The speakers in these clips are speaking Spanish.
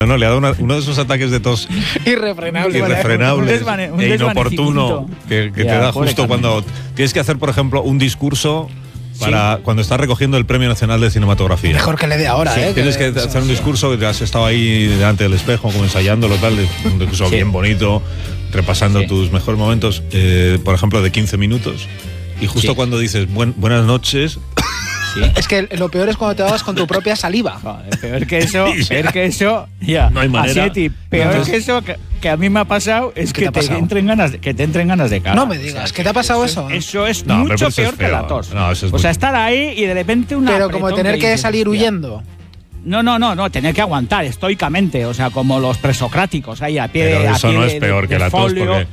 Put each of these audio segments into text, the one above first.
No, le ha dado uno de esos ataques de tos irrefrenables e inoportuno que te da justo cuando tienes que hacer, por ejemplo, un discurso para cuando estás recogiendo el Premio Nacional de Cinematografía. Mejor que le dé ahora, Tienes que hacer un discurso que has estado ahí delante del espejo, como ensayándolo, tal, un discurso bien bonito, repasando tus mejores momentos, por ejemplo, de 15 minutos. Y justo cuando dices buenas noches... Sí. Es que lo peor es cuando te hagas con tu propia saliva. Peor que eso, ya. No hay manera. Así, peor que eso que a mí me ha pasado es que te entren ganas de cara. No me digas, ¿qué te ha pasado eso? Eso es mucho peor que la tos. O sea, estar ahí y de repente una... Pero como tener que salir huyendo. No, tener que aguantar estoicamente, o sea, como los presocráticos ahí a pie. Pero eso no es peor que la tos, porque...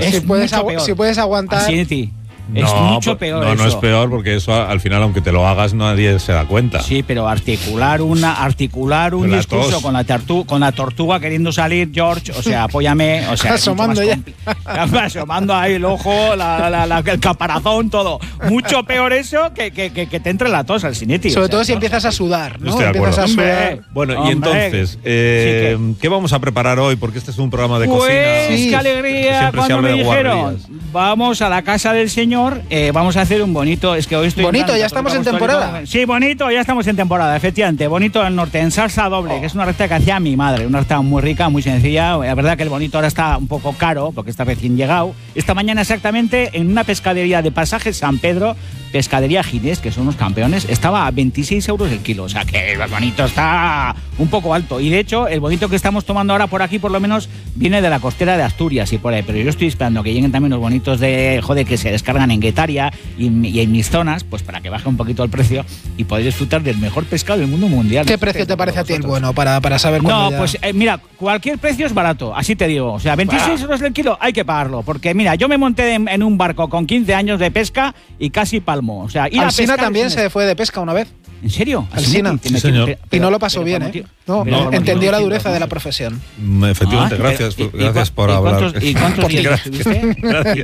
Si puedes aguantar... Así, es mucho peor eso. No es peor porque eso al final, aunque te lo hagas, nadie se da cuenta. Sí, pero articular un discurso con la tortuga queriendo salir, George, o sea, apóyame, o sea, asomando ya. Asomando ahí el ojo, el caparazón, todo. Mucho peor eso que te entre la tos al Sinetti. Sobre todo si empiezas a sudar, ¿no? Estoy de acuerdo. Empiezas a sudar. Bueno, y entonces, ¿qué vamos a preparar hoy? Porque este es un programa de cocina. Pues qué alegría cuando me dijeron, vamos a la casa del señor. Vamos a hacer un bonito. Es que hoy estoy. Bonito, ya estamos en temporada. Sí, bonito, ya estamos en temporada, efectivamente. Bonito del norte, en salsa doble, que es una receta que hacía mi madre. Una receta muy rica, muy sencilla. La verdad que el bonito ahora está un poco caro, porque está recién llegado. Esta mañana, exactamente, en una pescadería de Pasaje San Pedro, Pescadería Ginés, que son unos campeones, estaba a 26 euros el kilo. O sea que el bonito está un poco alto. Y de hecho, el bonito que estamos tomando ahora por aquí, por lo menos, viene de la costera de Asturias y por ahí. Pero yo estoy esperando que lleguen también los bonitos que se descargan en Guetaria y en mis zonas, pues para que baje un poquito el precio y poder disfrutar del mejor pescado del mundo mundial. ¿Qué precio te parece a ti el bueno para saber cuándo? No, pues mira, cualquier precio es barato, así te digo. O sea, 26 euros el kilo hay que pagarlo. Porque mira, yo me monté en un barco con 15 años de pesca y casi palmo. O sea, Alsina también se fue de pesca una vez. ¿En serio? Alsina. Sí, señor. Y no lo pasó bien, ¿eh? No, entendió la dureza de la profesión. Efectivamente, gracias por hablar. ¿Y cuántos días estuviste?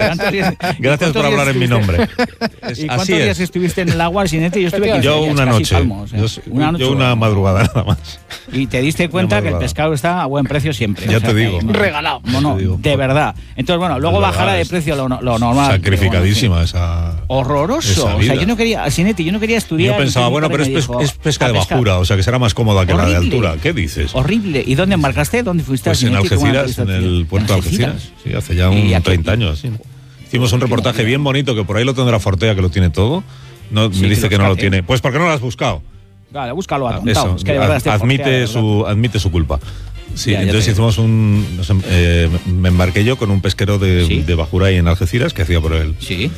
Gracias por hablar en mi nombre. ¿Y cuántos días estuviste en el agua, Sinetti? Yo estuve 15 Yo días, una noche. Palmo, o sea, yo una madrugada nada más. Y te diste cuenta que el pescado está a buen precio siempre. Ya te digo. Regalado. No, de verdad. Entonces, bueno, luego bajará de precio lo normal. Sacrificadísima esa. Horroroso. O sea, yo no quería, Sinetti, yo no quería estudiar. Yo pensaba, bueno, pero es pesca de bajura, o sea que será más cómoda que la de altura. ¿Qué dices? Horrible. ¿Y dónde embarcaste? ¿Dónde fuiste? Pues en Algeciras, en el puerto de Algeciras. Sí, hace ya 30 años. Sí. Hicimos un reportaje bien bonito, que por ahí lo tendrá Fortea, que lo tiene todo. No, me dice que no lo tiene. Pues ¿por qué no lo has buscado? Vale, búscalo, atontado. Eso, es que de verdad admite su culpa. Sí, entonces hicimos me embarqué yo con un pesquero de bajura ahí en Algeciras, que hacía por el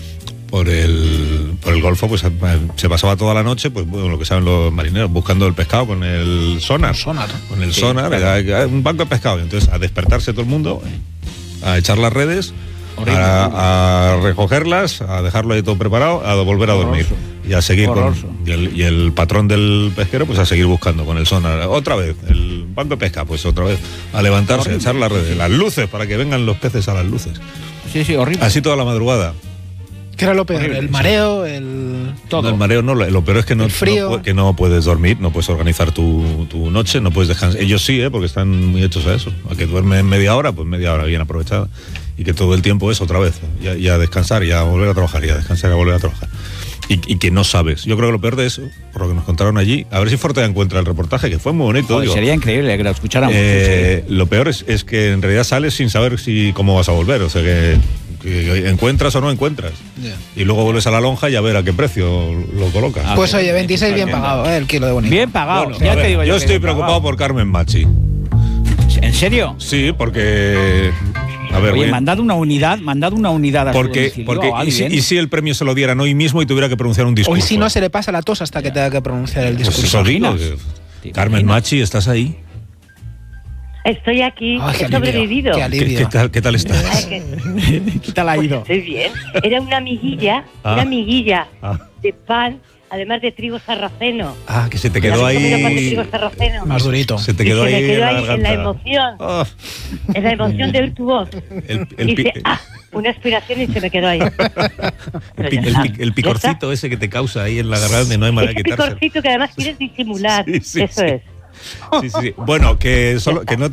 Golfo, pues se pasaba toda la noche, pues bueno, lo que saben los marineros, buscando el pescado con el sonar. Con el sonar, un banco de pescado. Y entonces a despertarse todo el mundo, a echar las redes, a recogerlas, a dejarlo ahí todo preparado, a volver a dormir. Y a seguir y el patrón del pesquero, pues a seguir buscando con el sonar. Otra vez, el banco de pesca, pues otra vez, a levantarse, a echar las redes, las luces, para que vengan los peces a las luces. Sí, horrible. Así toda la madrugada. ¿Qué era lo peor? Horrible, el mareo, todo. No, el mareo no, lo peor es que no puedes dormir, no puedes organizar tu noche, no puedes descansar. Ellos sí, porque están muy hechos a eso. A que duermen media hora, pues media hora bien aprovechada. Y que todo el tiempo es otra vez, y a descansar, y a volver a trabajar, y a descansar, y a volver a trabajar. Y que no sabes. Yo creo que lo peor de eso, por lo que nos contaron allí, a ver si Fortea encuentra el reportaje, que fue muy bonito. Sería increíble que lo escucháramos. Lo peor es que en realidad sales sin saber cómo vas a volver, o sea que encuentras o no encuentras. Y luego vuelves a la lonja y a ver a qué precio lo colocas. Pues oye, 26 bien pagado, el kilo de bonito. Bien pagado. Bueno, ya te digo yo estoy preocupado por Carmen Machi. ¿En serio? Sí, porque... A ver, oye, mandad una unidad a porque ¿y si el premio se lo dieran hoy mismo y tuviera que pronunciar un discurso? Hoy si no se le pasa la tos hasta que tenga que pronunciar el discurso. Pues eso digo, Carmen Machi, ¿estás ahí? Estoy aquí, he sobrevivido. Qué alivio. ¿Qué tal estás? ¿Qué tal ha ido? Estoy bien. Era una amiguilla de pan, además de trigo sarraceno. Que se te quedó ahí. Más durito. Se te quedó ahí. Se me quedó ahí en la emoción. En la emoción de oír tu voz. Dice, una aspiración y se me quedó ahí. El picorcito ese que te causa ahí en la garganta, no hay manera de quitarse. El picorcito que además quieres disimular. Sí, eso es. Sí. Bueno, que no